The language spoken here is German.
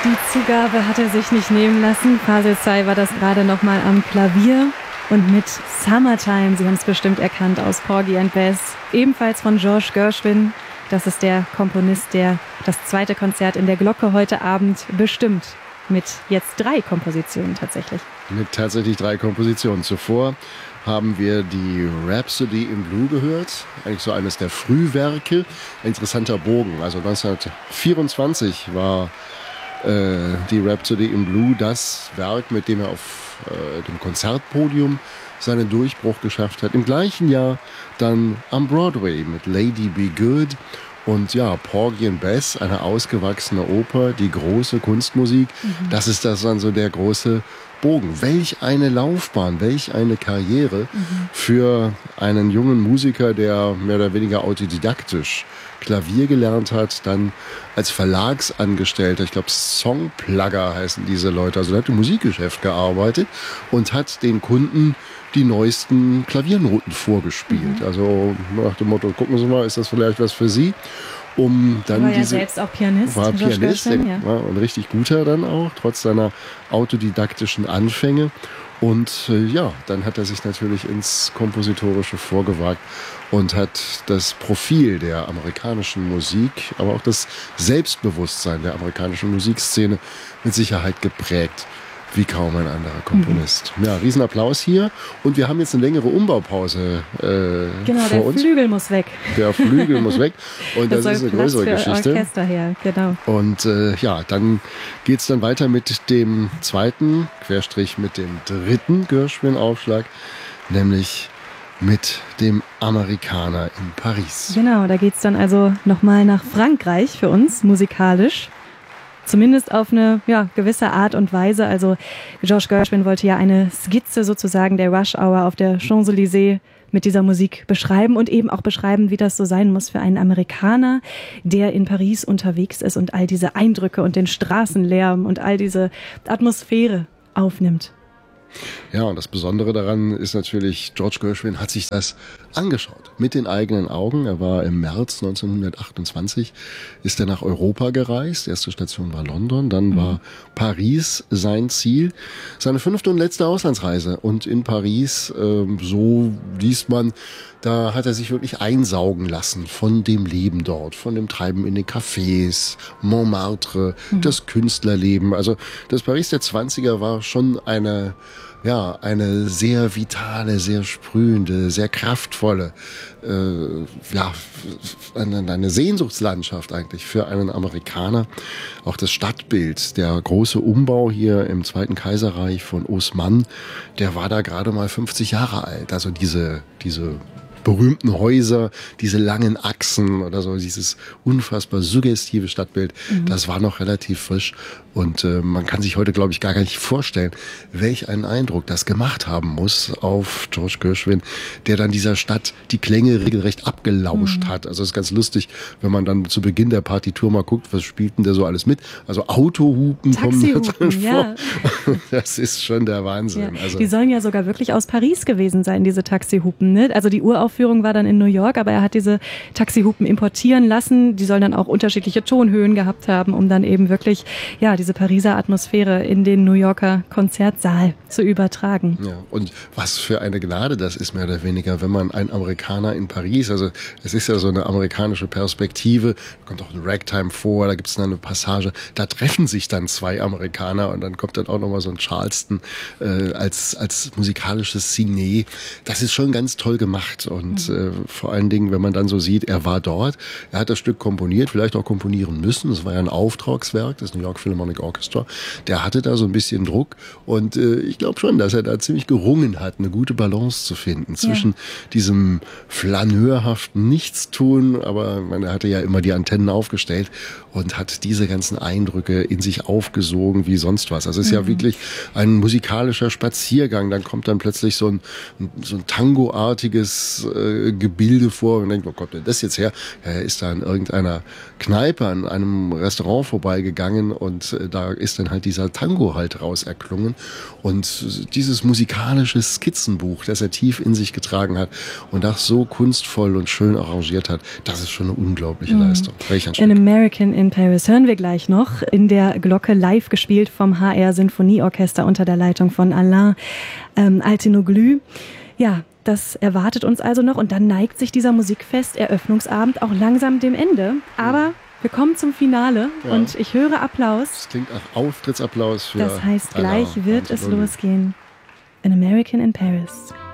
Die Zugabe hat er sich nicht nehmen lassen. Fasel Say war das gerade nochmal am Klavier. Und mit Summertime, Sie haben es bestimmt erkannt, aus Porgy and Bess, ebenfalls von George Gershwin. Das ist der Komponist, der das zweite Konzert in der Glocke heute Abend bestimmt. Mit jetzt 3 Kompositionen tatsächlich. Mit tatsächlich 3 Kompositionen. Zuvor haben wir die Rhapsody in Blue gehört. Eigentlich so eines der Frühwerke. Ein interessanter Bogen. Also 1924 war die Rhapsody in Blue das Werk, mit dem er auf dem Konzertpodium seinen Durchbruch geschafft hat. Im gleichen Jahr dann am Broadway mit Lady Be Good. Und ja, Porgy and Bess, eine ausgewachsene Oper, die große Kunstmusik. Das ist das dann so der große Bogen. Welch eine Laufbahn, welch eine Karriere für einen jungen Musiker, der mehr oder weniger autodidaktisch Klavier gelernt hat, dann als Verlagsangestellter, ich glaube Songplugger heißen diese Leute, also er hat im Musikgeschäft gearbeitet und hat den Kunden die neuesten Klaviernoten vorgespielt. Also nach dem Motto, gucken Sie mal, ist das vielleicht was für Sie? Um dann war ja selbst auch Pianist. War Pianist, ja. Und richtig guter dann auch, trotz seiner autodidaktischen Anfänge. Und ja, dann hat er sich natürlich ins Kompositorische vorgewagt und hat das Profil der amerikanischen Musik, aber auch das Selbstbewusstsein der amerikanischen Musikszene mit Sicherheit geprägt. Wie kaum ein anderer Komponist. Ja, Riesenapplaus hier. Und wir haben jetzt eine längere Umbaupause genau, vor uns. Der Flügel muss weg. Der Flügel muss weg. Und das ist eine größere Geschichte. Orchester her, genau. Und ja, dann geht's dann weiter mit dem zweiten, Querstrich mit dem dritten Gershwin-Aufschlag, nämlich mit dem Amerikaner in Paris. Genau, da geht's dann also nochmal nach Frankreich für uns, musikalisch. Zumindest auf eine gewisse Art und Weise. Also George Gershwin wollte ja eine Skizze sozusagen der Rush Hour auf der Champs-Élysées mit dieser Musik beschreiben und eben auch beschreiben, wie das so sein muss für einen Amerikaner, der in Paris unterwegs ist und all diese Eindrücke und den Straßenlärm und all diese Atmosphäre aufnimmt. Ja, und das Besondere daran ist natürlich, George Gershwin hat sich das angeschaut, mit den eigenen Augen. Er war im März 1928, ist er nach Europa gereist. Erste Station war London, dann war Paris sein Ziel. Seine 5. und letzte Auslandsreise. Und in Paris, so liest man, da hat er sich wirklich einsaugen lassen von dem Leben dort, von dem Treiben in den Cafés, Montmartre, das Künstlerleben. Also das Paris der 20er war schon eine sehr vitale, sehr sprühende, sehr kraftvolle, eine Sehnsuchtslandschaft eigentlich für einen Amerikaner. Auch das Stadtbild, der große Umbau hier im Zweiten Kaiserreich von Haussmann, der war da gerade mal 50 Jahre alt. Also diese berühmten Häuser, diese langen Achsen oder so, dieses unfassbar suggestive Stadtbild, das war noch relativ frisch. Und man kann sich heute, glaube ich, gar nicht vorstellen, welch einen Eindruck das gemacht haben muss auf George Gershwin, der dann dieser Stadt die Klänge regelrecht abgelauscht hat. Also es ist ganz lustig, wenn man dann zu Beginn der Partitur mal guckt, was spielt denn der so alles mit? Also Autohupen kommen da drin vor. Das ist schon der Wahnsinn. Ja. Also, die sollen ja sogar wirklich aus Paris gewesen sein, diese Taxihupen. Ne? Also die Uraufführung war dann in New York, aber er hat diese Taxihupen importieren lassen. Die sollen dann auch unterschiedliche Tonhöhen gehabt haben, um dann eben wirklich diese Pariser Atmosphäre in den New Yorker Konzertsaal zu übertragen. Ja, und was für eine Gnade das ist, mehr oder weniger, wenn man ein Amerikaner in Paris, also es ist ja so eine amerikanische Perspektive, da kommt auch ein Ragtime vor, da gibt es dann eine Passage, da treffen sich dann 2 Amerikaner und dann kommt dann auch nochmal so ein Charleston als musikalisches Signet. Das ist schon ganz toll gemacht und vor allen Dingen, wenn man dann so sieht, er war dort, er hat das Stück komponiert, vielleicht auch komponieren müssen, das war ja ein Auftragswerk des New York Philharmonic Orchestra, der hatte da so ein bisschen Druck und ich glaube schon, dass er da ziemlich gerungen hat, eine gute Balance zu finden zwischen diesem flaneurhaften Nichtstun, aber er hatte ja immer die Antennen aufgestellt und hat diese ganzen Eindrücke in sich aufgesogen wie sonst was. Also es ist ja wirklich ein musikalischer Spaziergang, dann kommt dann plötzlich so ein Tango-artiges Gebilde vor und denkt, wo kommt denn das jetzt her? Er ist da in irgendeiner Kneipe an einem Restaurant vorbeigegangen und da ist dann halt dieser Tango halt raus erklungen. Und dieses musikalische Skizzenbuch, das er tief in sich getragen hat und das so kunstvoll und schön arrangiert hat, das ist schon eine unglaubliche Leistung. Welch ein Stück. An American in Paris hören wir gleich noch in der Glocke, live gespielt vom HR Sinfonieorchester unter der Leitung von Alain Altinoglu. Ja, das erwartet uns also noch und dann neigt sich dieser Musikfest-Eröffnungsabend auch langsam dem Ende. Aber wir kommen zum Finale und ich höre Applaus. Das klingt nach Auftrittsapplaus für Das heißt, gleich Alain wird es Altinoglu. losgehen. An American in Paris.